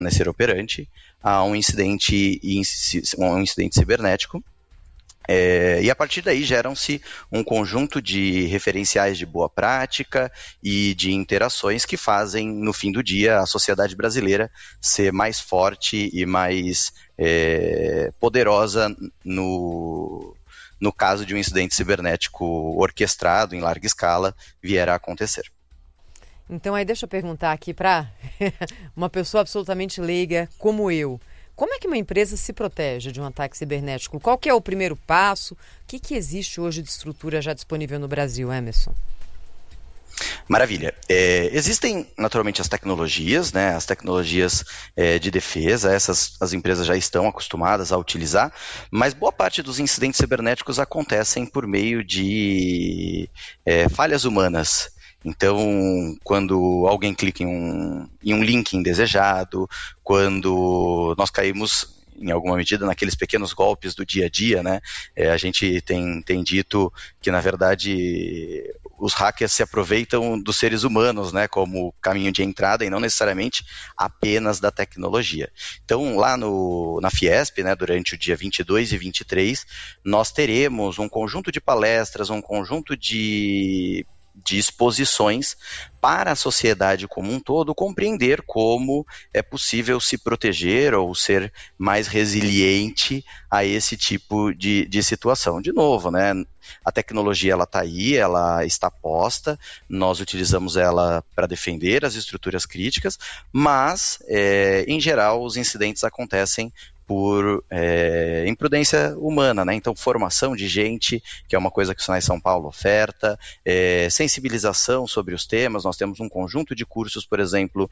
fornecer operante a um incidente cibernético. E a partir daí geram-se um conjunto de referenciais de boa prática e de interações que fazem, no fim do dia, a sociedade brasileira ser mais forte e mais poderosa no caso de um incidente cibernético orquestrado em larga escala vier a acontecer. Então aí deixa eu perguntar aqui para uma pessoa absolutamente leiga como eu. Como é que uma empresa se protege de um ataque cibernético? Qual que é o primeiro passo? O que existe hoje de estrutura já disponível no Brasil, Emerson? Maravilha. Existem naturalmente as tecnologias, né? As tecnologias de defesa, as empresas já estão acostumadas a utilizar, mas boa parte dos incidentes cibernéticos acontecem por meio de falhas humanas. Então, quando alguém clica em um link indesejado, quando nós caímos, em alguma medida, naqueles pequenos golpes do dia a dia, né? A gente tem dito que, na verdade, os hackers se aproveitam dos seres humanos, né, como caminho de entrada e não necessariamente apenas da tecnologia. Então, lá na Fiesp, né, durante o dia 22 e 23, nós teremos um conjunto de palestras, um conjunto de exposições para a sociedade como um todo compreender como é possível se proteger ou ser mais resiliente a esse tipo de situação. De novo, né, a tecnologia ela está aí, ela está posta, nós utilizamos ela para defender as estruturas críticas, mas, em geral, os incidentes acontecem por imprudência humana, né? Então, formação de gente, que é uma coisa que o Senai São Paulo oferta, sensibilização sobre os temas. Nós temos um conjunto de cursos, por exemplo,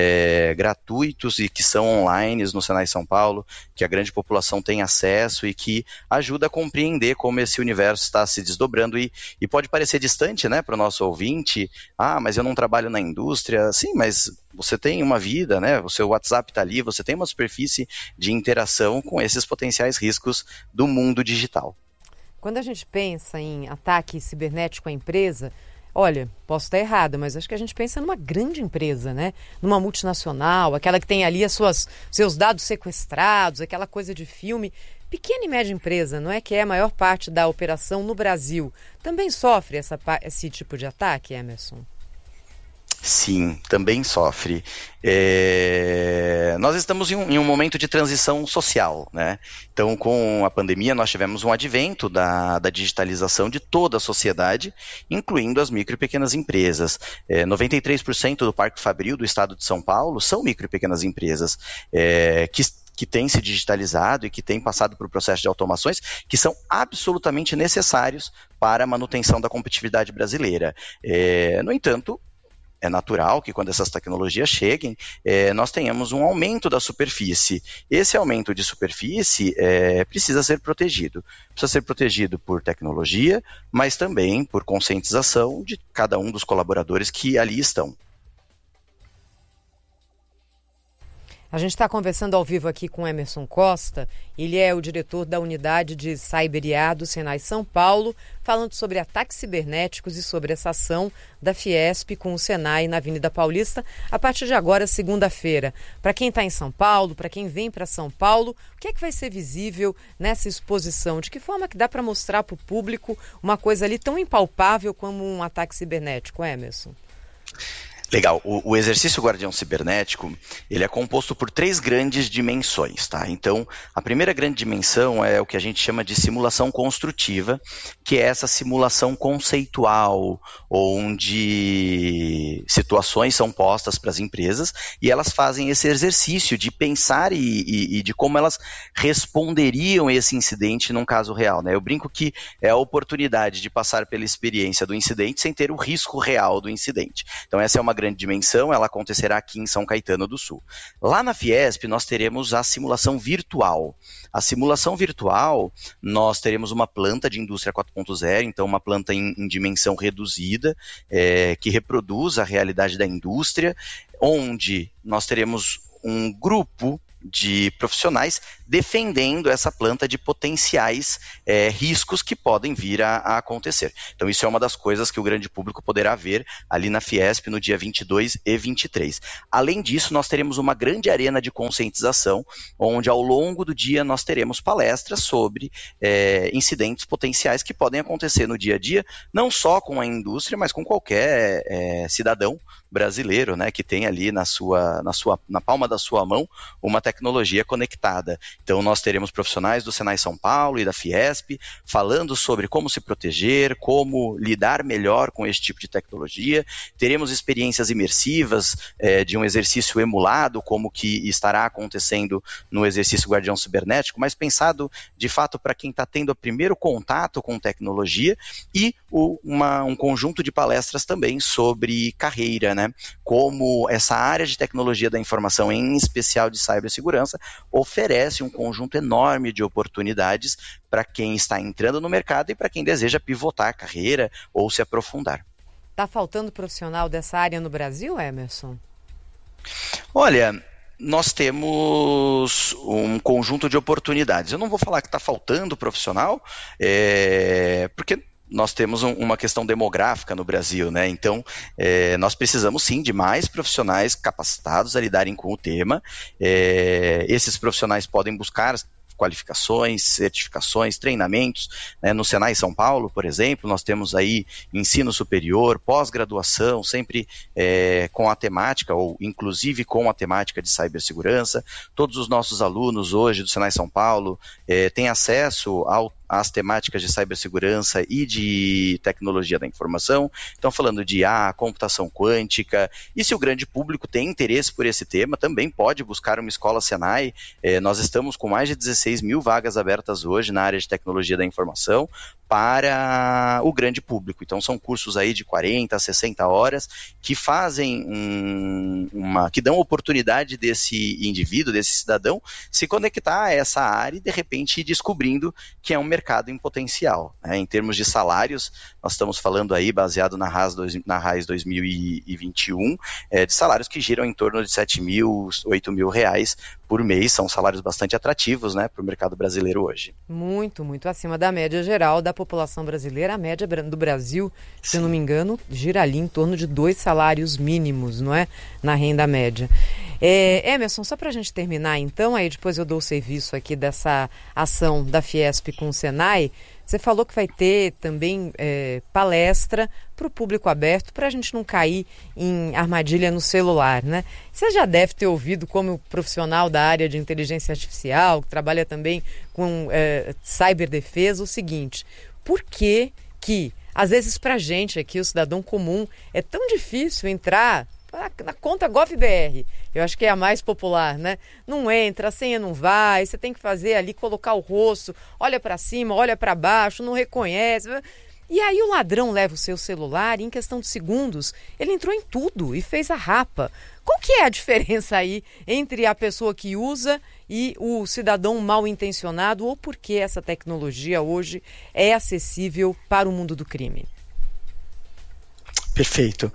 gratuitos e que são online no Senai São Paulo, que a grande população tem acesso e que ajuda a compreender como esse universo está se desdobrando e pode parecer distante, né, para o nosso ouvinte. Mas eu não trabalho na indústria. Sim, mas você tem uma vida, né? O seu WhatsApp está ali, você tem uma superfície de interação com esses potenciais riscos do mundo digital. Quando a gente pensa em ataque cibernético à empresa, olha, posso estar errada, mas acho que a gente pensa numa grande empresa, né? Numa multinacional, aquela que tem ali seus dados sequestrados, aquela coisa de filme. Pequena e média empresa, não é que é a maior parte da operação no Brasil, também sofre esse tipo de ataque, Emerson? Sim, também sofre. Nós estamos em um momento de transição social, né? Então, com a pandemia, nós tivemos um advento da digitalização de toda a sociedade, incluindo as micro e pequenas empresas. 93% do Parque Fabril do estado de São Paulo são micro e pequenas empresas que têm se digitalizado e que têm passado por processo de automações que são absolutamente necessários para a manutenção da competitividade brasileira. No entanto, é natural que quando essas tecnologias cheguem, nós tenhamos um aumento da superfície. Esse aumento de superfície precisa ser protegido. Precisa ser protegido por tecnologia, mas também por conscientização de cada um dos colaboradores que ali estão. A gente está conversando ao vivo aqui com Emerson Costa, ele é o diretor da unidade de Cyber IA do Senai São Paulo, falando sobre ataques cibernéticos e sobre essa ação da Fiesp com o Senai na Avenida Paulista, a partir de agora, segunda-feira. Para quem está em São Paulo, para quem vem para São Paulo, o que é que vai ser visível nessa exposição? De que forma que dá para mostrar para o público uma coisa ali tão impalpável como um ataque cibernético, Emerson? Legal. O exercício Guardião Cibernético, ele é composto por 3 grandes dimensões, tá? Então, a primeira grande dimensão é o que a gente chama de simulação construtiva, que é essa simulação conceitual, onde situações são postas para as empresas e elas fazem esse exercício de pensar e de como elas responderiam esse incidente num caso real, né? Eu brinco que é a oportunidade de passar pela experiência do incidente sem ter o risco real do incidente. Então, essa é uma grande dimensão, ela acontecerá aqui em São Caetano do Sul. Lá na Fiesp, nós teremos a simulação virtual. A simulação virtual, nós teremos uma planta de indústria 4.0, então uma planta em dimensão reduzida, que reproduz a realidade da indústria, onde nós teremos um grupo de profissionais defendendo essa planta de potenciais riscos que podem vir a acontecer. Então isso é uma das coisas que o grande público poderá ver ali na Fiesp no dia 22 e 23. Além disso, nós teremos uma grande arena de conscientização, onde ao longo do dia nós teremos palestras sobre incidentes potenciais que podem acontecer no dia a dia, não só com a indústria, mas com qualquer cidadão brasileiro, né, que tem ali na palma da sua mão uma tecnologia conectada. Então nós teremos profissionais do Senai São Paulo e da Fiesp falando sobre como se proteger, como lidar melhor com esse tipo de tecnologia. Teremos experiências imersivas de um exercício emulado, como que estará acontecendo no exercício Guardião Cibernético, mas pensado de fato para quem está tendo o primeiro contato com tecnologia, e um conjunto de palestras também sobre carreira, né? Como essa área de tecnologia da informação, em especial de cibersegurança, oferece um conjunto enorme de oportunidades para quem está entrando no mercado e para quem deseja pivotar a carreira ou se aprofundar. Está faltando profissional dessa área no Brasil, Emerson? Olha, nós temos um conjunto de oportunidades. Eu não vou falar que está faltando profissional, porque nós temos uma questão demográfica no Brasil, né? Então, nós precisamos sim de mais profissionais capacitados a lidarem com o tema. Esses profissionais podem buscar qualificações, certificações, treinamentos, né? No Senai São Paulo, por exemplo, nós temos aí ensino superior, pós-graduação, sempre com a temática, ou inclusive com a temática de cibersegurança. Todos os nossos alunos hoje do Senai São Paulo têm acesso às temáticas de cibersegurança e de tecnologia da informação. Então, falando de IA, computação quântica, e se o grande público tem interesse por esse tema, também pode buscar uma escola Senai. Nós estamos com mais de 16 mil vagas abertas hoje na área de tecnologia da informação para o grande público. Então, são cursos aí de 40 a 60 horas que fazem que dão oportunidade desse indivíduo, desse cidadão, se conectar a essa área e, de repente, ir descobrindo que é um mercado em potencial, né? Em termos de salários, nós estamos falando aí, baseado na RAIS 2021, de salários que giram em torno de 7 mil, 8 mil reais por mês. São salários bastante atrativos, né, para o mercado brasileiro hoje. Muito, muito acima da média geral da população brasileira. A média do Brasil, se não me engano, gira ali em torno de 2 salários mínimos, não é? Na renda média. Emerson, só para a gente terminar então, aí depois eu dou o serviço aqui dessa ação da Fiesp com o Senai. Você falou que vai ter também palestra para o público aberto, para a gente não cair em armadilha no celular, né? Você já deve ter ouvido, como profissional da área de inteligência artificial, que trabalha também com ciberdefesa, o seguinte: por que às vezes para a gente aqui, o cidadão comum, é tão difícil entrar na conta GovBR? Eu acho que é a mais popular, né? Não entra, a senha não vai, você tem que fazer ali, colocar o rosto, olha para cima, olha para baixo, não reconhece. E aí o ladrão leva o seu celular e em questão de segundos ele entrou em tudo e fez a rapa. Qual que é a diferença aí entre a pessoa que usa e o cidadão mal intencionado, ou por que essa tecnologia hoje é acessível para o mundo do crime? Perfeito.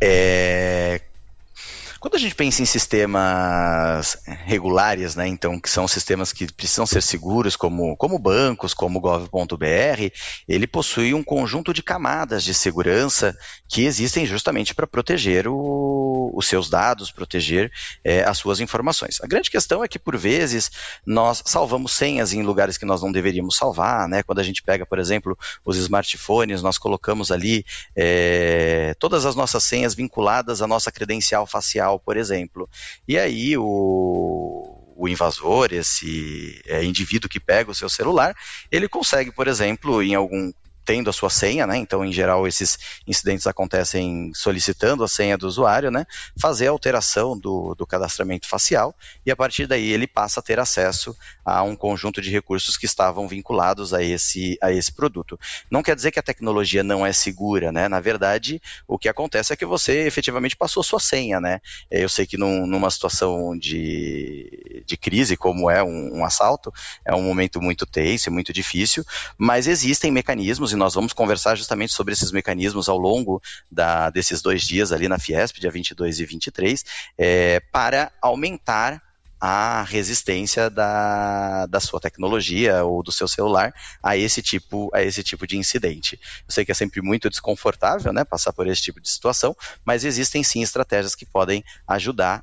Quando a gente pensa em sistemas regulares, né, então, que são sistemas que precisam ser seguros, como bancos, como gov.br, ele possui um conjunto de camadas de segurança que existem justamente para proteger os seus dados, proteger as suas informações. A grande questão é que, por vezes, nós salvamos senhas em lugares que nós não deveríamos salvar, né? Quando a gente pega, por exemplo, os smartphones, nós colocamos ali todas as nossas senhas vinculadas à nossa credencial facial, por exemplo. E aí o invasor, esse indivíduo que pega o seu celular, ele consegue, por exemplo, tendo a sua senha, né? Então, em geral, esses incidentes acontecem solicitando a senha do usuário, né? Fazer a alteração do cadastramento facial, e a partir daí ele passa a ter acesso a um conjunto de recursos que estavam vinculados a esse produto. Não quer dizer que a tecnologia não é segura, né? Na verdade, o que acontece é que você efetivamente passou sua senha, né? Eu sei que numa situação de crise, como é um assalto, é um momento muito tenso, muito difícil, mas existem mecanismos, nós vamos conversar justamente sobre esses mecanismos ao longo desses 2 dias ali na Fiesp, dia 22 e 23, para aumentar a resistência da sua tecnologia ou do seu celular a esse tipo de incidente. Eu sei que é sempre muito desconfortável, né, passar por esse tipo de situação, mas existem sim estratégias que podem ajudar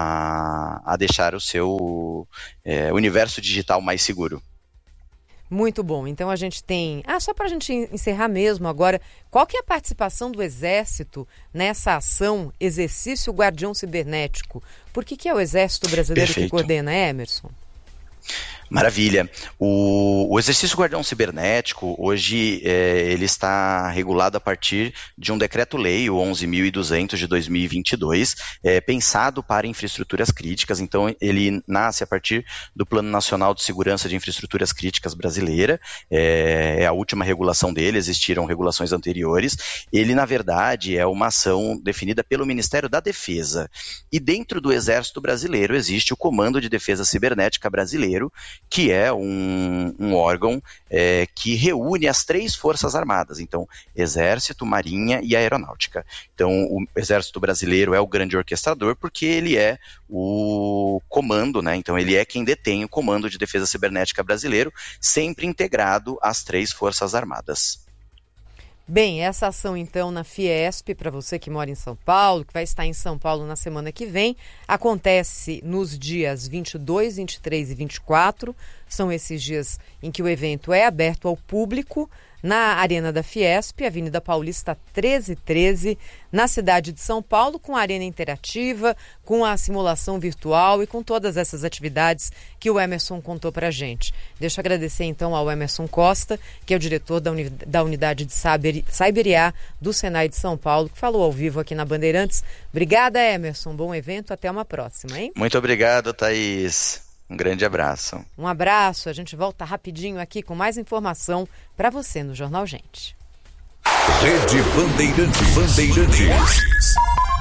a deixar o seu universo digital mais seguro. Muito bom. Então a gente tem... só para a gente encerrar mesmo agora, qual que é a participação do Exército nessa ação Exercício Guardião Cibernético? Por que é o Exército Brasileiro Perfeito. que coordena, Emerson? Maravilha. O exercício Guardião Cibernético, hoje, ele está regulado a partir de um decreto-lei, o 11.200 de 2022, pensado para infraestruturas críticas. Então, ele nasce a partir do Plano Nacional de Segurança de Infraestruturas Críticas brasileira. É a última regulação dele, existiram regulações anteriores. Ele, na verdade, é uma ação definida pelo Ministério da Defesa. E dentro do Exército Brasileiro existe o Comando de Defesa Cibernética Brasileiro, que é um órgão que reúne as 3 forças armadas, então Exército, Marinha e Aeronáutica. Então o Exército Brasileiro é o grande orquestrador porque ele é o comando, né? Então ele é quem detém o Comando de Defesa Cibernética Brasileiro, sempre integrado às 3 forças armadas. Bem, essa ação então na Fiesp, para você que mora em São Paulo, que vai estar em São Paulo na semana que vem, acontece nos dias 22, 23 e 24, são esses dias em que o evento é aberto ao público, na Arena da Fiesp, Avenida Paulista 1313, na cidade de São Paulo, com a arena interativa, com a simulação virtual e com todas essas atividades que o Emerson contou para a gente. Deixa eu agradecer então ao Emerson Costa, que é o diretor da unidade de Cyber IA do Senai de São Paulo, que falou ao vivo aqui na Bandeirantes. Obrigada, Emerson. Bom evento. Até uma próxima, hein? Muito obrigado, Thaís. Um grande abraço. Um abraço. A gente volta rapidinho aqui com mais informação para você no Jornal Gente. Rede Bandeirantes.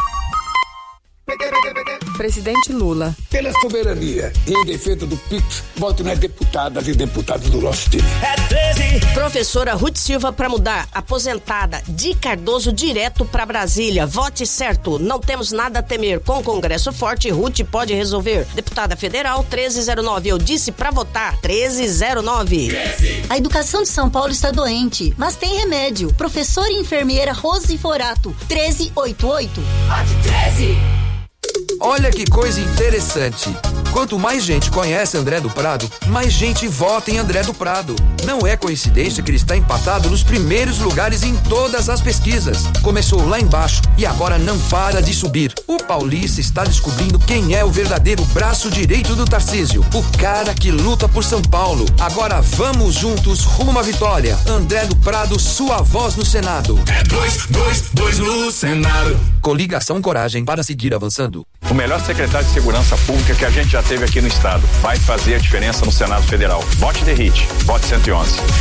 Presidente Lula. Pela soberania e em defesa do PIX, voto nas deputadas e deputados do nosso time. Professora Ruth Silva para mudar. Aposentada. Di Cardoso direto para Brasília. Vote certo. Não temos nada a temer. Com Congresso forte, Ruth pode resolver. Deputada Federal 1309. Eu disse para votar 1309. A educação de São Paulo está doente, mas tem remédio. Professora e enfermeira Rose Forato 1388. Vote 13. Olha que coisa interessante. Quanto mais gente conhece André do Prado, mais gente vota em André do Prado. Não é coincidência que ele está empatado nos primeiros lugares em todas as pesquisas. Começou lá embaixo e agora não para de subir. O paulista está descobrindo quem é o verdadeiro braço direito do Tarcísio, o cara que luta por São Paulo. Agora vamos juntos rumo a uma vitória. André do Prado, sua voz no Senado. É 2 no Senado. Coligação Coragem para seguir avançando. O melhor secretário de Segurança Pública que a gente já teve aqui no estado. Vai fazer a diferença no Senado Federal. Vote The Hit. Vote 111.